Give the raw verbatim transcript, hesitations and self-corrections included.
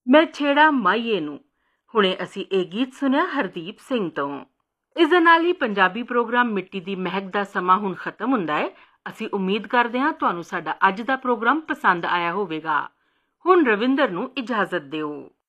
ਮੈਂ ਛੇੜਾ ਮਾਹੀਏ ਨੂੰ। ਹੁਣੇ ਅਸੀਂ ਇਹ ਗੀਤ ਸੁਣਿਆ ਹਰਦੀਪ ਸਿੰਘ ਤੋਂ। ਇਸ ਦੇ ਨਾਲ ਹੀ ਪੰਜਾਬੀ ਪ੍ਰੋਗਰਾਮ ਮਿੱਟੀ ਦੀ ਮਹਿਕ ਦਾ ਸਮਾਂ ਹੁਣ ਖਤਮ ਹੁੰਦਾ ਹੈ। ਅਸੀਂ ਉਮੀਦ ਕਰਦੇ ਹਾਂ ਤੁਹਾਨੂੰ ਸਾਡਾ ਅੱਜ ਦਾ ਪ੍ਰੋਗਰਾਮ ਪਸੰਦ ਆਇਆ ਹੋਵੇਗਾ। ਹੁਣ ਰਵਿੰਦਰ ਨੂੰ ਇਜਾਜ਼ਤ ਦਿਓ।